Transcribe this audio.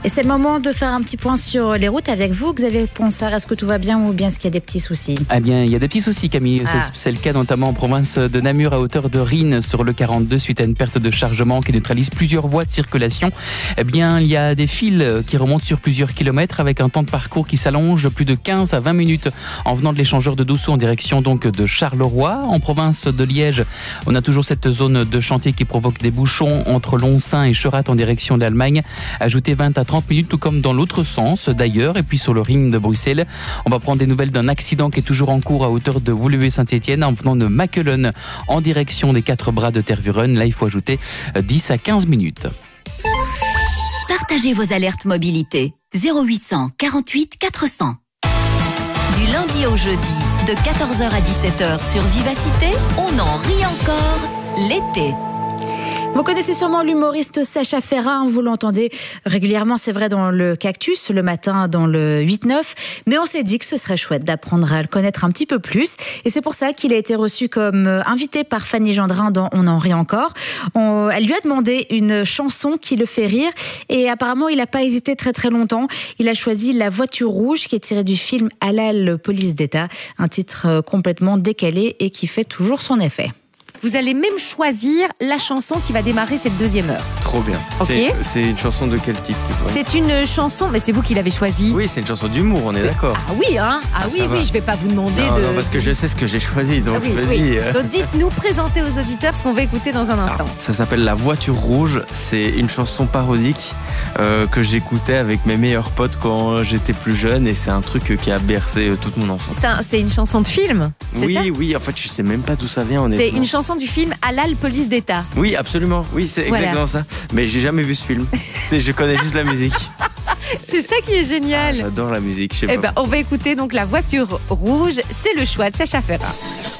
Et c'est le moment de faire un petit point sur les routes avec vous, Xavier Ponsard. Est-ce que tout va bien ou bien est-ce qu'il y a des petits soucis? Eh bien, il y a des petits soucis, Camille. C'est le cas notamment en province de Namur à hauteur de Rhine sur le 42 suite à une perte de chargement qui neutralise plusieurs voies de circulation. Eh bien, il y a des fils qui remontent sur plusieurs kilomètres avec un temps de parcours qui s'allonge de plus de 15 à 20 minutes en venant de l'échangeur de Doussou en direction donc de Charleroi. En province de Liège, on a toujours cette zone de chantier qui provoque des bouchons entre Lonsin et Cherat en direction de l'Allemagne. Ajoutez 20 à 30 minutes, tout comme dans l'autre sens d'ailleurs. Et puis sur le Ring de Bruxelles, on va prendre des nouvelles d'un accident qui est toujours en cours à hauteur de Woluwe-Saint-Étienne en venant de Maquelone en direction des 4 bras de Tervuren. Là, il faut ajouter 10 à 15 minutes. Partagez vos alertes mobilité. 0800 48 400. Du lundi au jeudi, de 14h à 17h sur Vivacité, on en rit encore l'été. Vous connaissez sûrement l'humoriste Sacha Ferra, vous l'entendez régulièrement, c'est vrai, dans le Cactus, le matin dans le 8-9, mais on s'est dit que ce serait chouette d'apprendre à le connaître un petit peu plus, et c'est pour ça qu'il a été reçu comme invité par Fanny Gendrin dans On en rit encore. Elle lui a demandé une chanson qui le fait rire, et apparemment il n'a pas hésité très très longtemps. Il a choisi La voiture rouge, qui est tirée du film Halal Police d'État, un titre complètement décalé et qui fait toujours son effet. Vous allez même choisir la chanson qui va démarrer cette deuxième heure. Trop bien. Okay. C'est une chanson de quel type? C'est une chanson, mais c'est vous qui l'avez choisie. Oui, c'est une chanson d'humour, on est d'accord. Ah oui, hein. Oui, je vais pas vous demander non, parce que je sais ce que j'ai choisi, donc vas-y. Donc dites-nous, présentez aux auditeurs ce qu'on va écouter dans un instant. Alors, ça s'appelle La voiture rouge. C'est une chanson parodique que j'écoutais avec mes meilleurs potes quand j'étais plus jeune, et c'est un truc qui a bercé toute mon enfance. C'est une chanson de film, c'est ça? Oui, en fait, je sais même pas d'où ça vient, honnêtement. C'est une chanson du film Halal Police d'État. Oui, absolument. Oui, c'est exactement ça. Mais j'ai jamais vu ce film. Je connais juste la musique. C'est ça qui est génial. J'adore la musique, je sais pas. On va écouter donc La voiture rouge. C'est le choix de Sacha Ferra.